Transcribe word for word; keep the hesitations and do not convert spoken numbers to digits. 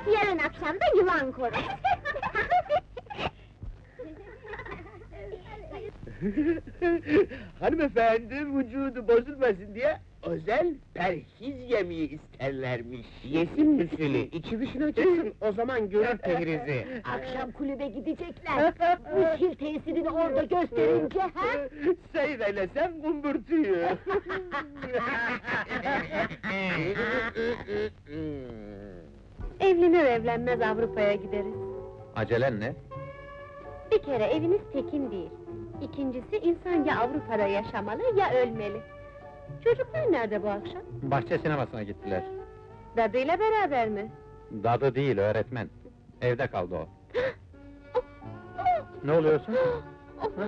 Yarın akşam da yılan koru. Hanımefendi vücudu bozulmasın diye özel perhiz yemeği isterlermiş. Yesin müsülü, içi dışına çıksın, o zaman görür pehrizi. Akşam kulübe gidecekler. Bu sil tesirini orada gösterince ha? Seyredesem kumburtuyu. Evlenir evlenmez Avrupa'ya gideriz. Acelen ne? Bir kere eviniz tekin değil. İkincisi, insan ya Avrupa'da yaşamalı ya ölmeli. Çocuklar nerede bu akşam? Bahçe sinemasına gittiler. Dadıyla beraber mi? Dadı değil, öğretmen. Evde kaldı o. Ne oluyorsun? Ha?